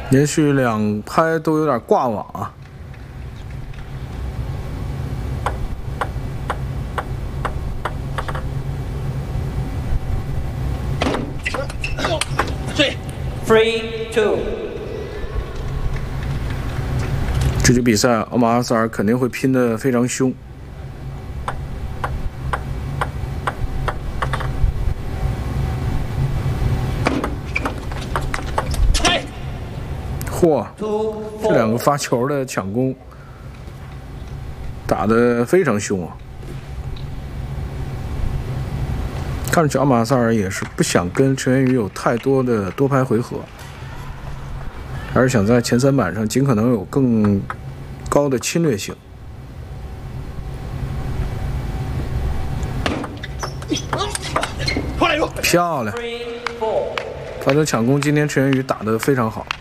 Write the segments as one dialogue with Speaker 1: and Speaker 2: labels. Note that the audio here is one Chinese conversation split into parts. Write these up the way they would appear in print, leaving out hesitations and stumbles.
Speaker 1: 连续2拍都有点挂网啊。
Speaker 2: 3-2。
Speaker 1: 这局比赛，奥马阿萨尔肯定会拼得非常凶。嚯，这2个发球的抢攻打得非常凶啊！看上去奥马萨尔也是不想跟陈元宇有太多的多拍回合，还是想在前3板上尽可能有更高的侵略性。漂亮！发球抢攻，今天陈元宇打得非常好。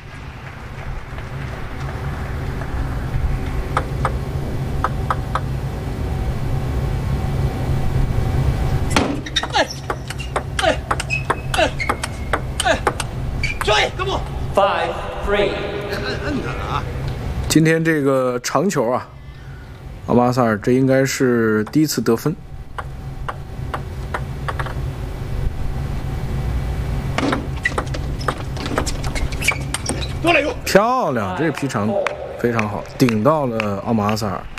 Speaker 2: 5-3。
Speaker 1: 今天这个长球啊，奥马萨尔这应该是第1次得分。漂亮，这个劈长非常好，顶到了奥马阿萨尔。